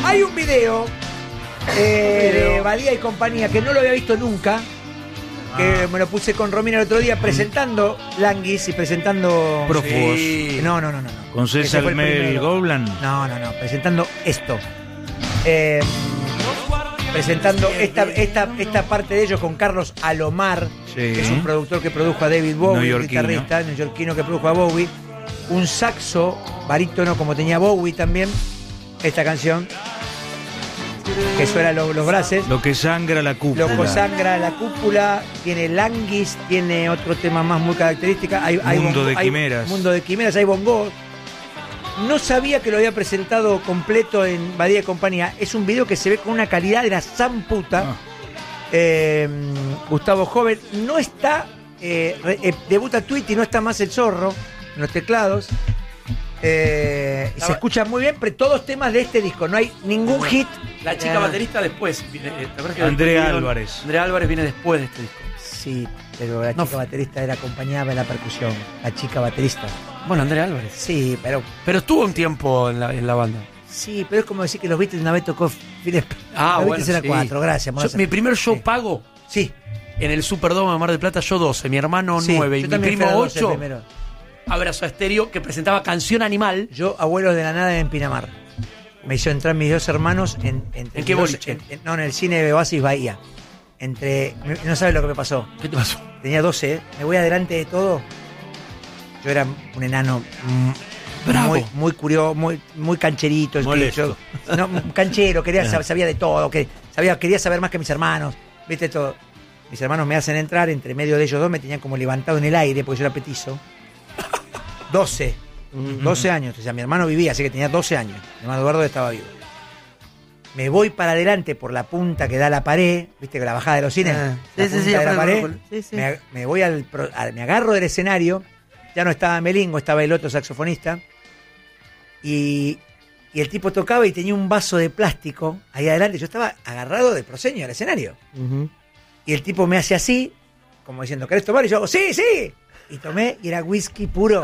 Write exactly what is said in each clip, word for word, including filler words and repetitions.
Hay un video eh, de Badía y compañía que no lo había visto nunca. Que ah. me lo puse con Romina el otro día presentando Languis y presentando Prófugos. Sí. No, no, no, no, no. Con César Mel Goblan. No, no, no. Presentando esto. Eh, presentando esta, esta, esta parte de ellos con Carlos Alomar, sí. que es un productor que produjo a David Bowie, un guitarrista neoyorquino que produjo a Bowie. Un saxo barítono como tenía Bowie también. Esta canción. Que suena los, los brases. Lo que sangra la cúpula. Lo que sangra la cúpula. Tiene Languis, tiene otro tema más muy característico. Hay, hay mundo bongo, de quimeras. Hay, mundo de quimeras, hay bongos. No sabía que lo había presentado completo en Badía y compañía. Es un video que se ve con una calidad de la zamputa. Ah. Eh, Gustavo Joven. No está. Eh, re, eh, debuta Tweety, no está más el zorro en los teclados. Eh, se escucha muy bien, pero todos temas de este disco. No hay ningún hit. La chica eh. baterista después. ¿Te acuerdas que Andrea después Álvarez. Andrea Álvarez viene después de este disco. Sí, pero la chica no. baterista era acompañada de la percusión. La chica baterista. Bueno, Andrea Álvarez. Sí, pero. Pero estuvo un tiempo en la, en la banda. Sí, pero es como decir que los Beatles una vez tocó Philip. Ah, bueno. Era sí. cuatro, gracias. Yo, mi primer show sí. pago. Sí. En el Superdome de Mar del Plata, yo doce, mi hermano sí, nueve y mi primo ocho. Abrazo a Estéreo, que presentaba Canción Animal. Yo, Abuelos de la Nada en Pinamar. Me hizo entrar mis dos hermanos en... ¿En, ¿En qué boliche? En, en, no, en el cine de Oasis Bahía. Entre... No sabes lo que me pasó. ¿Qué te pasó? Tenía doce, ¿eh? Me voy adelante de todo. Yo era un enano... Bravo. Muy, muy curioso, muy, muy cancherito. Molesto. Yo, no, canchero, quería, sabía de todo. Que, sabía, quería saber más que mis hermanos. Viste todo. Mis hermanos me hacen entrar, entre medio de ellos dos me tenían como levantado en el aire porque yo era petizo. doce, doce años, o sea, mi hermano vivía, así que tenía doce años. Mi hermano Eduardo estaba vivo. Me voy para adelante por la punta que da la pared, viste que la bajada de los cines, ah, la sí, punta sí, de la pared, sí, sí. Me, me voy al, al, me agarro del escenario, ya no estaba Melingo, estaba el otro saxofonista, y, y el tipo tocaba y tenía un vaso de plástico ahí adelante, yo estaba agarrado de proseño al escenario, uh-huh. y el tipo me hace así, como diciendo, ¿querés tomar? Y yo hago, ¡sí, sí! Y tomé y era whisky puro.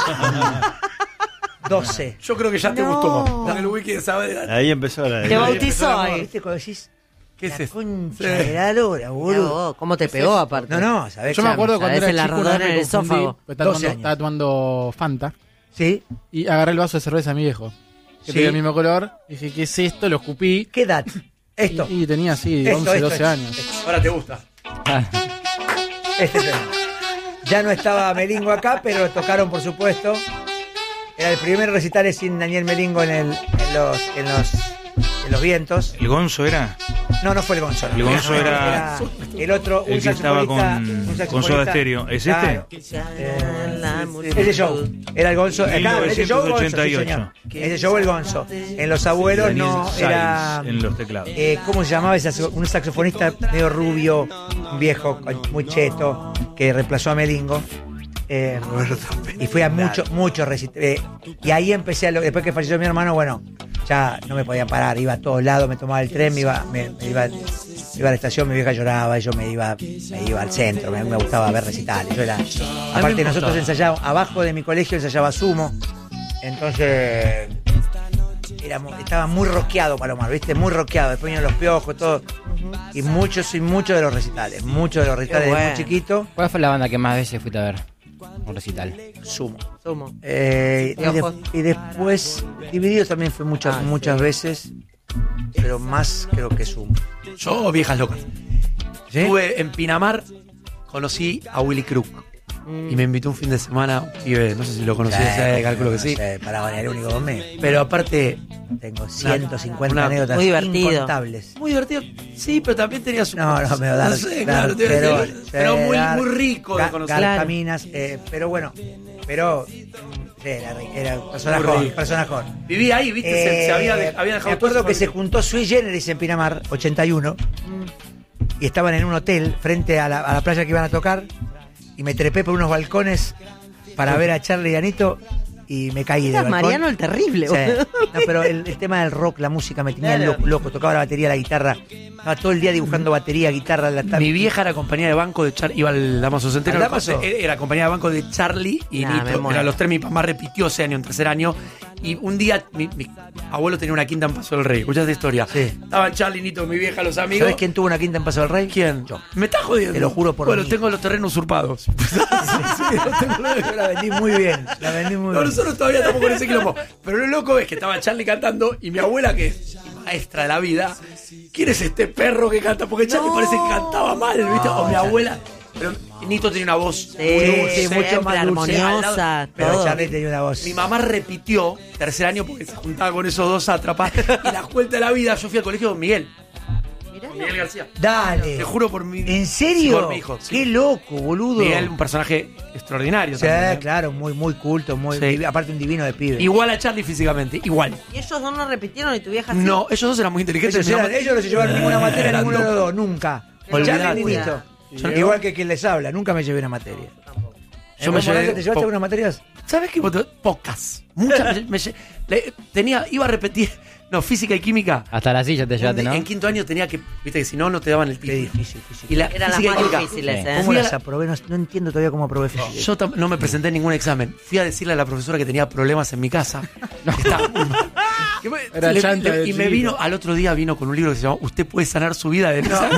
doce. Yo creo que ya te no. gustó. Con el whisky de saber. Ahí empezó la... Te bautizó ahí. ¿Viste cuando decís? ¿Qué la es eso? concha de la lora, boludo. No, ¿cómo te pegó aparte? No, no, ¿sabés? Yo me acuerdo cuando era el chico, ardor en el esófago. Estaba tomando, estaba tomando Fanta. Sí. Y agarré el vaso de cerveza a mi viejo. Que sí. tenía el mismo color. Y dije, ¿qué es esto? Lo escupí. ¿Qué edad? Esto. Y, y tenía así, esto, once, esto, doce esto, años. Esto. Ahora te gusta. Ah. Este tema. Ya no estaba Melingo acá, pero tocaron, por supuesto. Era el primer recital sin Daniel Melingo en, el, en, los, en, los, en los vientos. ¿El Gonzo era? No, no fue el Gonzo. No. El Gonzo era, era el otro, el un que estaba con, con Soda Stereo. ¿Es claro. este? Eh, ese show. Era el Gonzo. mil novecientos ochenta y ocho. Gonzo, sí, ese show el Gonzo. En Los Abuelos Daniel no Saiz era... en los teclados. Eh, ¿Cómo se llamaba ese? Un saxofonista medio rubio, un viejo, muy cheto, que reemplazó a Melingo. Eh, y fui a muchos, muchos recitales. Eh, y ahí empecé a lo, después que falleció mi hermano, bueno, ya no me podía parar, iba a todos lados, me tomaba el tren, me iba, me, me iba, me iba a la estación, mi vieja lloraba, yo me iba, me iba al centro, me, me gustaba ver recitales. Yo era, aparte nosotros ensayábamos, abajo de mi colegio ensayaba sumo, entonces éramos, estaba muy rockeado Palomar, viste, muy rockeado, después vinieron los Piojos, todo. Y muchos y muchos de los recitales, muchos de los recitales de muy chiquito. ¿Cuál fue la banda que más veces fuiste a ver? Un recital. Sumo. Sumo. Eh, y, de, y después, Divididos también fue muchas, ah, muchas sí. veces, pero más creo que Sumo. Yo, Viejas Locas. ¿Sí? Estuve en Pinamar, conocí a Willy Crook. Mm. Y me invitó un fin de semana, pibe, no sé si lo conocí, sí, eh, calculo que sí. Sé, para variar el único dos meses. Pero aparte, tengo ciento cincuenta una, anécdotas muy divertido. incontables. Muy divertido, sí, pero también tenía su... No, no, me da no sé, claro, pero, pero, pero muy, muy rico de conocer. Caminas, eh, pero bueno, pero sí, era, era personajón, personajón. Viví ahí, viste, eh, se, se había, de, había dejado... Me acuerdo que se juntó Sui Generis en Pinamar, ochenta y uno, mm. y estaban en un hotel frente a la, a la playa que iban a tocar, y me trepé por unos balcones para ver a Charlie y Anito y me caí de balcón. Mariano el Terrible, sí. No, pero el, el tema del rock, la música me tenía claro. loco, loco, tocaba la batería, la guitarra, estaba todo el día dibujando batería, guitarra. La Mi vieja era compañía de banco de Charlie, iba al Damaso Centeno, Damaso? era compañía de banco de Charlie y nah, Nito, eran los tres, mi papá repitió ese año, en tercer año, Y un día, mi, mi abuelo tenía una quinta en Paso del Rey. ¿Escuchás esta historia? Sí. Estaban Charlie, Nito, mi vieja, los amigos. ¿Sabés quién tuvo una quinta en Paso del Rey? ¿Quién? Yo. Me está jodiendo. Te lo juro por Bueno, mí. tengo los terrenos usurpados. Sí, yo la vendí muy bien. La vendí muy No, bien. nosotros todavía estamos con ese quilombo. Pero lo loco es que estaba Charlie cantando y mi abuela, que es maestra de la vida, ¿quién es este perro que canta? Porque Charlie No. parece que cantaba mal, ¿viste? O mi abuela. Pero Nito tenía una voz Sí, muy dulce, sí, mucho más dulce. armoniosa, Pero todo. Charlie tenía una voz. Mi mamá repitió tercer año porque se juntaba con esos dos sátrapas. Y la vuelta de la vida, yo fui al colegio con Miguel. Mirá. Con Miguel García. Dale. Te juro por mi. ¿En serio? Por mi hijo. sí. Qué loco, boludo. Miguel, un personaje extraordinario. Sí, también, ¿eh? claro, muy, muy culto, muy, Sí. aparte un divino de pibe. Igual a Charlie físicamente, igual. ¿Y ellos dos no repitieron y tu vieja sí? No, ellos dos eran muy inteligentes. ellos, Mi eran- mamá- ellos no se llevaron ninguna materia, Eran ninguno de los locos. dos, nunca. Olvidate. Charlie ni Nito. Yo- Igual que quien les habla, nunca me llevé una materia. Yo me llevé ¿Te llevaste po- algunas materias? ¿Sabes qué? Pocas. Muchas. me- me lle- le- tenía, iba a repetir. No, física y química. Hasta la silla te llevaste, ¿no? En quinto año tenía que. Viste que si no, no te daban el Qué título. difícil, física. Y la Eran las física y más química. difíciles, Sí. ¿eh? ¿Cómo Fui a las la- aprobé? No, no entiendo todavía cómo aprobé física. Yo tam- no me presenté en ningún examen. Fui a decirle a la profesora que tenía problemas en mi casa. Que estaba muy mal. Que me- Era le- chanta le- de y me chiquito. vino, al otro día vino con un libro que se llama Usted puede sanar su vida de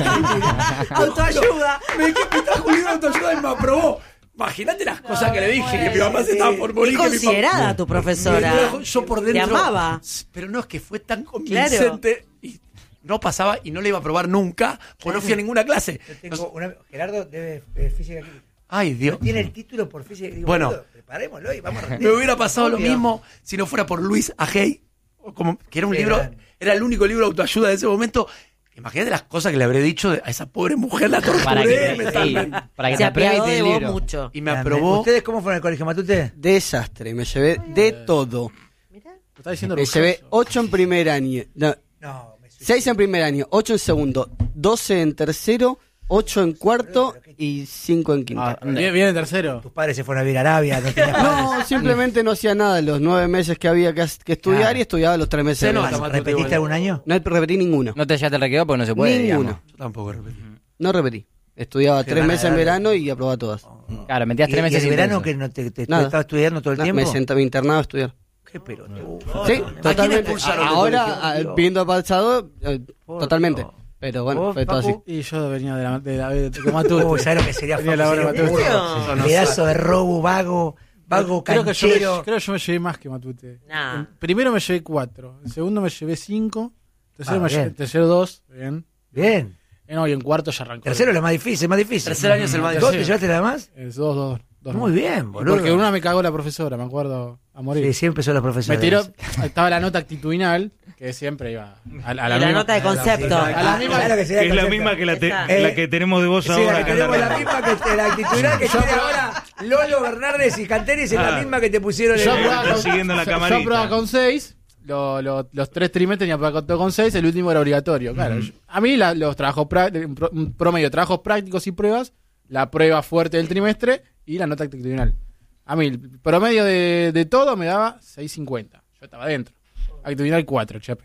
Autoayuda. Me, me trajo un libro de autoayuda y me aprobó. Imagínate las cosas que le dije, que mi mamá se estaba por morir. Qué que mi papá- considerada tu profesora. Me trajo- yo por dentro. Te amaba. Pero no, es que fue tan convincente. Y no pasaba y no le iba a probar nunca, porque no fui a ninguna clase. Yo tengo una- Gerardo debe eh, física química. Ay, Dios. No tiene el título por física química. Bueno. Boludo, preparémoslo y vamos a rendir. Me hubiera pasado lo Obvio. mismo si no fuera por Luis Ajei, como, que era un Sí, libro, era- era el único libro de autoayuda de ese momento. Imagínate las cosas que le habré dicho a esa pobre mujer, la torturé Para que, sí, mentalmente. para que Se te apruebe apiadó y te de dé el vos libro. mucho. Y me aprobó. ¿Ustedes cómo fueron al colegio Matute? Desastre, me llevé de todo. Lo está diciendo Me orgulloso. llevé ocho en primer año, no, No, me suicido. seis en primer año, ocho en segundo, doce en tercero, ocho en cuarto y cinco en quinto. Ah, viene, viene en tercero. Tus padres se fueron a vivir a Arabia, no tenías No, simplemente no hacía nada los nueve meses que había que, as- que estudiar Claro. y estudiaba los tres meses. Se de nota, verano. Matute, ¿Repetiste bueno. algún año? No repetí ninguno. No te llevaste el recreo porque no se puede, Ninguno. digamos. Yo tampoco repetí. No repetí. Estudiaba Qué tres gana meses de en darle. verano y aprobaba todas. Claro, metías ¿Y, tres y meses el verano intensos. que no te, te Nada. estabas estudiando todo el No, tiempo? me, senta, me internaba a estudiar. Qué pelotudo. Sí, ¿A quién totalmente. expulsaron del Ahora, colegio? ah, viendo pasado, eh, Por totalmente. Dios. Pero bueno, ¿Vos, fue todo así. Papu? Y yo venía de la de la de, de Matute. Uy, ¿sabes lo que sería? Venía Facu? la hora Sería de un Matute. burro. Eso no Pedazo de robo, vago, vago creo que, yo me, canchero. creo que yo me llevé más que Matute. Nah. En primero me llevé cuatro. En segundo me llevé cinco. Tercero Ah, me bien. llevé tercero dos. Bien. Bien. Eh, no, y en cuarto ya arrancó. Tercero es lo más difícil, más difícil. Tercer año es el más ¿Vos te difícil. llevaste nada más? Es dos, dos, dos. Muy más. bien, Y boludo. Porque una me cagó la profesora, me acuerdo a morir. Sí, siempre son los me profesores. tiró, estaba la nota actitudinal, que siempre iba a, a la, Y la misma- nota de concepto. a la misma- Claro que sería Que es la concepto. misma que la, te- Esa. la que tenemos de vos Sí, ahora. la que acá en la tenemos la radio. misma que la actitudinal que tiene ahora Lolo Bernardes y Canteris es la Ah. misma que te pusieron Yo en aprobaba Está con, siguiendo la yo camarita. aprobaba con seis, lo- lo- los tres trimestres tenía aprobado todo con seis, el último era obligatorio. Claro, yo- a mí la- los trabajos prá- un pro- un promedio de trabajos prácticos y pruebas, la prueba fuerte del trimestre y la nota actitudinal. A mí el promedio de, de todo me daba seis cincuenta. Yo estaba dentro. Actitudinal cuatro, chepe.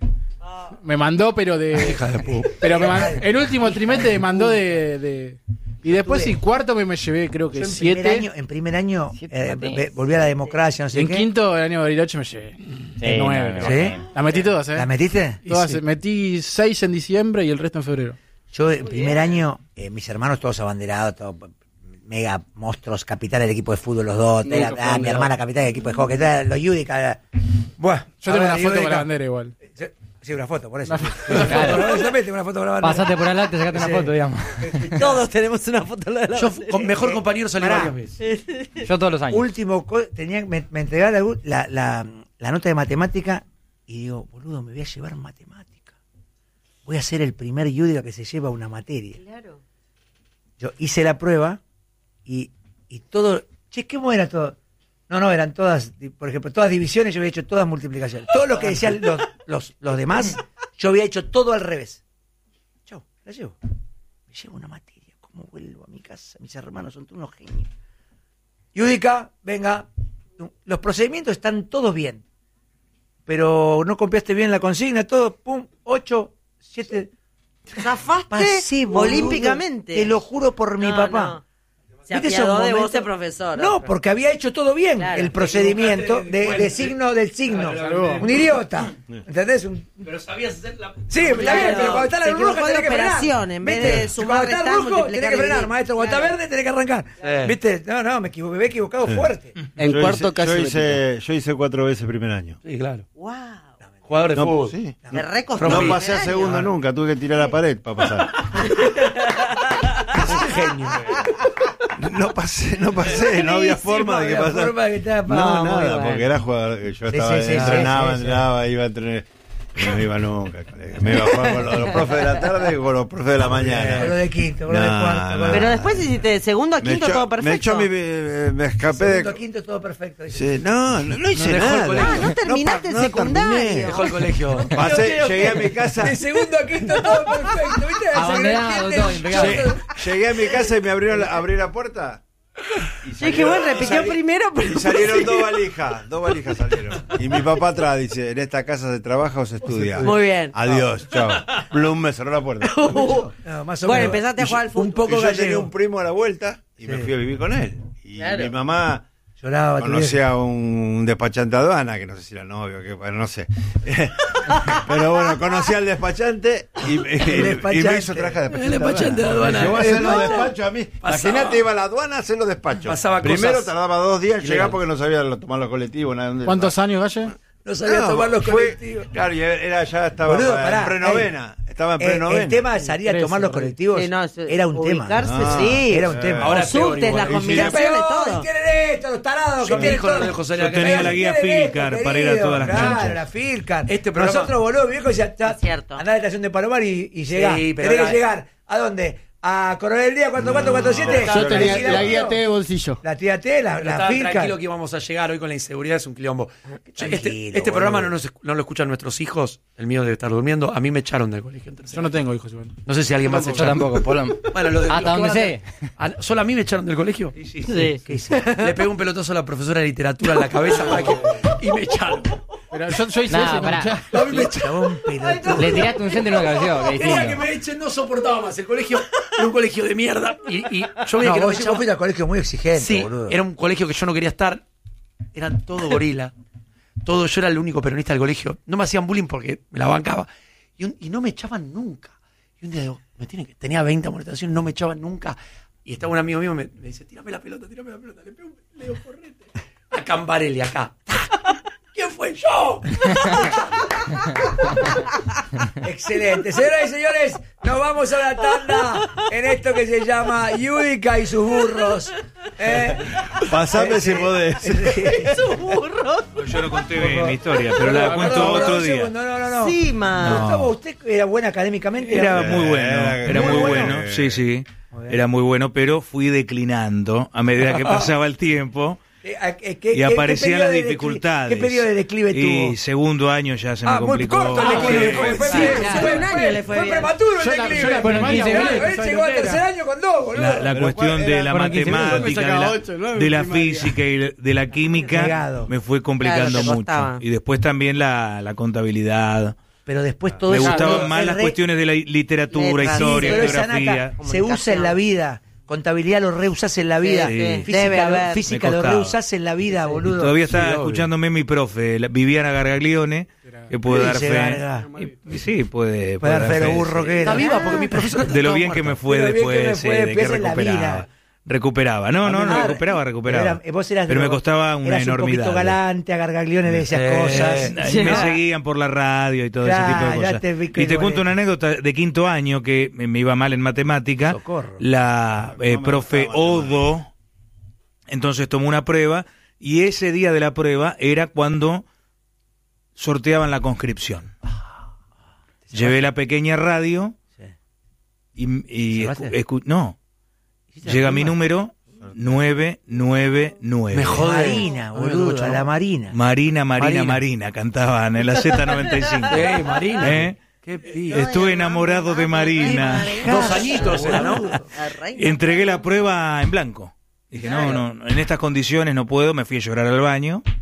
Me mandó, pero de. Pero me mandó, el último trimestre me mandó de. de- y después, tuve- sí, cuarto me, me llevé, creo que Yo en primer siete. año, en primer año Siete eh, materias. ve- volví a la democracia, no sé En qué. quinto, el año de Bariloche me llevé. Sí, nueve. no, ¿Sí? La metí todas, ¿eh? ¿La metiste? Todas, Y sí. metí seis en diciembre y el resto en febrero. Yo en primer año, eh, mis hermanos todos abanderados, todos mega monstruos, capitán del equipo de fútbol los dos, Nunca era- fue ah, mi abanderado. hermana capitán del equipo de hockey, era los Yudica. Bueno, Yo tengo ahora una foto con Yudica- la bandera igual. Sí, Sí, una foto, por eso. Una Una foto, yo también tengo una foto con la bandera. Pasaste por al lado y te sacaste Sí. una foto, digamos. Todos tenemos una foto de la Yo fu- con mejor compañero salí Pará. varias veces. Yo todos los años. Último, co- tenía, me, me entregaron la, la, la nota de matemática y digo, boludo, me voy a llevar matemática. Voy a ser el primer Yudica que se lleva una materia. Claro. Yo hice la prueba y, y todo. Che, ¿cómo era todo? No, no, eran todas, di- por ejemplo, todas divisiones, yo había hecho todas multiplicaciones. Todo lo que decían los, los, los demás, yo había hecho todo al revés. Chau, la llevo. Me llevo una materia. ¿Cómo vuelvo a mi casa? Mis hermanos son todos unos genios. Yudica, venga. Los procedimientos están todos bien. Pero no copiaste bien la consigna, todo, pum, ocho, siete. Zafaste Pasé, boludo. olímpicamente. Te lo juro por mi No, papá. no. Se ¿Viste apiadó esos de vos, momentos? el profesor. No, porque había hecho todo bien Claro. el procedimiento de, de signo del signo. Un idiota. ¿Entendés? Un- Pero sabías hacer la. Sí, está bien, pero cuando está la Se luz roja equivocó de tenés que frenar. operación, en vez ¿Viste? de sumar, Cuando está restar, rojo tenés multiplicar, que frenar, dividir. maestro. Cuando está Claro. verde tenés que arrancar. Sí. ¿Viste? No, no, me equivoqué, me he equivocado fuerte. En Yo cuarto hice- casi. yo me hice, yo hice cuatro veces primer año. Sí, claro. Wow. Jugador de No, fútbol. sí. Me recostó. No el pasé a año. segundo nunca, tuve que tirar la pared para pasar. Genio. No pasé, no pasé, no había Buenísimo, forma de que había pasara. forma de que estaba No, pasando. nada, Muy bueno. porque era jugador. Yo Sí, estaba, sí, sí, entrenaba, sí, sí, sí. entrenaba, iba a entrenar. Y no iba nunca al colegio. Me iba a jugar con los, los profes de la tarde y con los profes de la mañana. Con lo de quinto, con lo de No, cuarto. con lo de- Pero después hiciste de segundo a Me quinto echó- todo perfecto. Me echó mi. Me, me escapé Segundo a de. quinto todo perfecto. dice. Sí, no, no, no hice dejó el nada. colegio. Ah, no terminaste el no secundario. terminé. Dejó el colegio. Pasé, Ok, ok. llegué a mi casa. De segundo a quinto todo perfecto. ¿Viste? Ese que no Abanderado, entiende todo el impecable. show. Lle- Llegué a mi casa y me abrieron la, abrí la puerta. Y Yo dije, bueno, repitió salí- primero, pero. Y salieron dos valijas, dos valijas salieron. Y mi papá atrás dice, en esta casa se trabaja o se estudia. Muy bien. Adiós, chao. Plum, me cerró la puerta. No, más o Bueno, menos. empezaste a jugar al fútbol. Un poco y yo tenía gallego. un primo a la vuelta y me Sí. fui a vivir con él. Y Claro. mi mamá Lloraba. tu vieja. conocía a un despachante de aduana, que no sé si era novio, que bueno, no sé. Pero bueno, conocí al despachante y, y- y despachante. me hizo traje de despachante. El despachante de aduana. Me llevó a hacer los Pasaba- despachos a mí. pasaba- Imagínate, iba a la aduana a hacer los despachos. Pasaba Primero cosas tardaba dos días en llegar ilegales. porque no sabía lo- tomar los colectivos. Nada, dónde- ¿Cuántos años, Galle? No sabía No, tomar los fue- colectivos. Claro, y era, ya estaba Boludo, en pará, prenovena. Estaba en Eh, prenovena. el tema de salir a Trece, tomar los por ahí. colectivos Sí, no, es- era un tema. ubicarse, Ah, sí. Era un tema. Ahora Los es peor subtes, igual. la Y combinación Pero, de todo. ¿quieren esto? Los tarados. Yo que mi tienen hijo no todo- lo dejo salir a la Yo tenía calle. la guía ¿Quieren esto, Filcar para ir a querido? todas las Claro, canchas. la Filcar. Este programa- Nosotros, boludo, mi viejo decía, Es cierto. andá a la estación de Palomar y, y llegá. Sí, pero Tenés ahora- que llegar. ¿A dónde? A Coronel Díaz cuatro cuatro cuatro siete. Yo tenía Ahí la guía tío. T de bolsillo. La tía T, la, Pero la estaba Filcar. tranquilo que íbamos a llegar hoy con la inseguridad, es un quilombo. Tranquilo, Este, este boludo. programa no, nos- no lo escuchan nuestros hijos, el mío debe estar durmiendo. A mí me echaron del colegio en Yo tercero. no tengo hijos, igual. No sé si alguien más se Yo echaron. tampoco, Polón. Bueno, lo de- Hasta lo que donde van a sé. hacer- Ah, ¿Solo a mí me echaron del colegio? Sí. ¿Qué hice? Le pegué un pelotazo a la profesora de literatura en la cabeza para que, y me echaron. Pero yo, yo hice Nah, ese, pará. ya. A mí me echaron. Chabón pelotudo. Le tiraste un centro y no cabeció, que Quería que distinto. me echen, no soportaba más. El colegio era un colegio de mierda. Y, y yo veía No, que no me vos, vos echaban. fuiste al colegio muy exigente, Sí, boludo. era un colegio que yo no quería estar. Eran todo gorila. Todo, yo era el único peronista del colegio. No me hacían bullying porque me la bancaba. Y, un- y no me echaban nunca. Y un día digo, me tienen que, tenía veinte amonestaciones, no me echaban nunca. Y estaba un amigo mío, me, me dice, tírame la pelota, tírame la pelota. Le pego un le digo, correte. A Cambarelli, acá. ¿Quién fue? ¡Yo! Excelente. Señoras y señores, nos vamos a la tanda en esto que se llama Yudica y sus burros. ¿Eh? Pasame Eh, si eh, podés. Sus burros. Yo no conté mi, mi historia, pero la cuento Perdón, otro un día. segundo, No, no, no. Sí, man. Gustavo, ¿usted era buena académicamente? Eh, Era muy bueno, era muy muy bueno. bueno, sí, sí, Muy bien. era muy bueno, pero fui declinando a medida que pasaba el tiempo Eh, eh, ¿qué- y qué- aparecían qué las periodo de declive- dificultades. ¿Qué periodo de declive tuvo? Y segundo año ya se me Ah, muy complicó. corto el Ah, declive. bueno, Fue, fue, sí, fue- claro. fue- Un año fue- le fue fue bien. prematuro el Yo la- yo declive. la primaria, Él boludo, él llegó al tercer año con dos, boludo. La, la Pero cuestión ¿cuál de era? la Fueron quince minutos, matemática, me de sacaba la, ocho, nueve de la en primaria. física y de la química Negado. me fue complicando Claro, te mucho. costaba. Y después también la, la contabilidad. Pero después todo Me eso. gustaban es más las re- cuestiones de la literatura, Letras. historia, pero esa geografía. nata se usa en la vida. Contabilidad lo reusás en la vida. Sí, sí. Física, Debe lo- haber. física Me lo costaba. reusás en la vida, boludo. Todavía está Sí, obvio. escuchándome mi profe, la- Viviana Gargaglione, que puede dar Dice fe. Garga. Y- y sí, puede, Puede dar fe lo burro sí. que era. Está viva porque mi profesora De lo bien que me fue De lo bien que después, me fue sí, de después que en la recuperaba. vida. Recuperaba, no, no, no, Ah, recuperaba, recuperaba. Pero, era- vos eras de Pero me los- costaba una eras enormidad. un poquito galante, a Gargaglione le decías Eh, cosas. Y me seguían por la radio y todo Claro, ese tipo de ya cosas. te vi que Y te igual cuento es. una anécdota de quinto año que me me iba mal en matemática. Socorro. La eh, No me profe gustaba Odo, entonces tomó una prueba y ese día de la prueba era cuando sorteaban la conscripción. Llevé la pequeña radio Sí. y, y ¿Llevaste? escu- escu- no, llega mi número nueve nueve nueve. Me jode. Marina, A mí me boludo, tocó a la chavo. Marina. Marina, Marina, Marina. Marina, cantaban en la Z noventa y cinco. Ey, Marina. ¿Eh? Qué piba. Estuve enamorado de Marina. Dos añitos era, ¿no? La reina. Entregué la prueba en blanco. Dije, no, no, en estas condiciones no puedo, me fui a llorar al baño.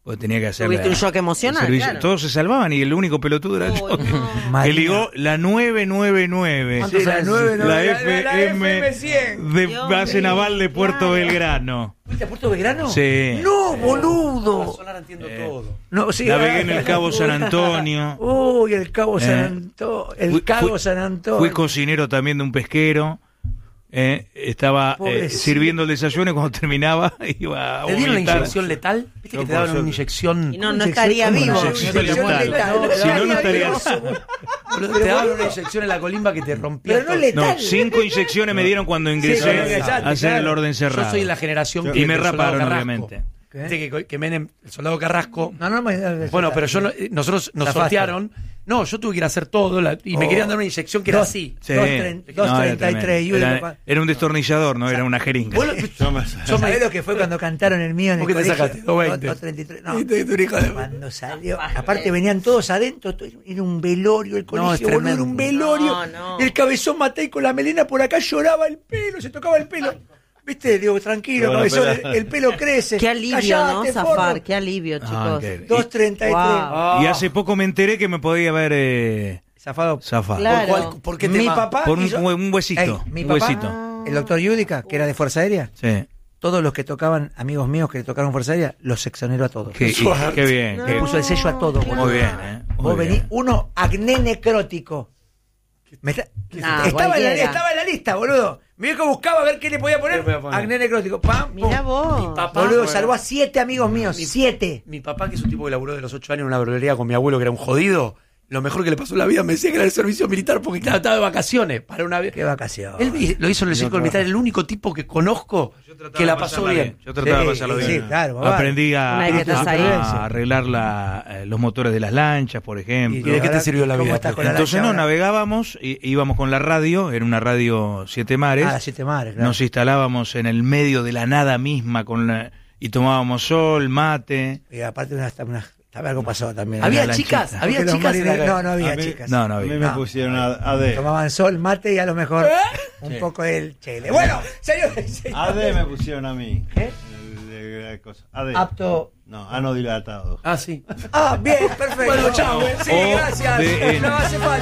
Porque tenía que hacer Tuviste la- un shock el emocional, servicio. claro. Todos se salvaban y el único pelotudo era Oh, yo. que- no. Que Marina. ligó la nueve nueve nueve. Sí, la nueve, La la- la- F la M F M cien. de Dios base mío, naval de Puerto claro. Belgrano. ¿Fuiste a Puerto Belgrano? Sí. No, boludo. Solar entiendo Eh. todo. No, sí, Navegué en ah, el Cabo San Antonio. Uy, el Cabo San Eh. Antonio. El Fui- Cabo fui- San Antonio. Fui cocinero también de un pesquero. eh, estaba eh, Pobrecito. sirviendo el desayuno y cuando terminaba iba a ¿Te dieron la vomitar. inyección letal? ¿Viste No, que te daban por una suerte. inyección? Y no, no Inyección, estaría ¿cómo vivo. no? Inyección Inyección letal. letal. Si no, no estaría- Boludo, te daban una inyección en la colimba que te rompía. Pero no todo. letal. No, cinco inyecciones me dieron cuando ingresé Sí, a exacto, hacer el claro. orden cerrado. Yo soy de la generación Yo- que Y me del soldado raparon, Carrasco. obviamente. ¿Qué? Viste que, que Menem, el soldado Carrasco. No, no, me- Bueno, pero yo no- eh, nosotros nos Zafaste. sortearon. No, yo tuve que ir a hacer todo la- y me Oh. querían dar una inyección que era Dos- así. Sí. dos treinta- dos No, era treinta y tres, tremendo. y uno Era, capaz- era un destornillador, no era una jeringa. Vos lo- Yo me- Yo me- ¿Sabés lo que fue cuando cantaron el mío en el ¿Por qué te colegio? sacaste? dos veinte. dos treinta y tres. No, Viste que tú eres hijo de- cuando salió. Aparte venían todos adentro. to- Era un velorio el colegio, es boludo, tremendo. era un velorio. No, no. El cabezón Matei con la melena por acá lloraba el pelo, se tocaba el pelo. ¿Viste? Digo, tranquilo, Bueno, cabezón, pero- el, el pelo crece. Qué alivio, Callate, ¿no? Zafar, forro. qué alivio, chicos. Ah, increíble. dos treinta y tres. Wow. Y hace poco me enteré que me podía haber eh, Zafado. zafado. Claro. ¿Por, cuál- por qué Mi tema? papá Por un, hizo- un huesito. Ey, mi un papá, huesito. el doctor Yudica, que era de Fuerza Aérea, Sí. todos los que tocaban, amigos míos que tocaron Fuerza Aérea, los exoneró a todos. Qué, y- qué bien. No. qué- Le puso el sello a todos. boludo. Muy bien, ¿eh? Muy Vos bien. venís, uno, acné necrótico. Me está- Ah, estaba, en la, cualquiera. estaba en la lista, boludo. Mi viejo buscaba a ver qué le podía poner. ¿Qué le podía poner? Acné necrótico. Pam, Mirá pum. vos. Mi papá, Boludo, bueno. salvó a siete amigos míos. Siete. Mi papá, que es un tipo que laburó de los ocho años en una verdulería con mi abuelo, que era un jodido, lo mejor que le pasó en la vida me decía que era el servicio militar porque claro, estaba de vacaciones para una Qué vacación. Él vi- lo hizo en el círculo militar, el único tipo que conozco que la pasó bien. Yo trataba de Sí, pasarlo sí, bien. claro, babá. Aprendí a, Una vez que estás a- ahí. a arreglar la- eh, los motores de las lanchas, por ¿Y ejemplo. de qué te sirvió la ¿Cómo vida? estás con la Entonces lancha no, ahora? navegábamos, i- íbamos con la radio, era una radio Siete Mares, Ah, las siete mares, claro. nos instalábamos en el medio de la nada misma con la- y tomábamos sol, mate. Y aparte, una, una, también algo pasó también. Había la chicas, lanchita. había Porque los chicas en la- marineros- No, no había A mí- chicas. No, no A mí había. me No. pusieron a, A D. Tomaban sol, mate y a lo mejor un poco el chile. Bueno, señores. A D me pusieron a mí. ¿Qué? El de- de cosa. A D. Apto. No, ano dilatado. Ah, sí. Ah, bien, perfecto. Bueno, chao. Sí, O gracias. de- No hace falta.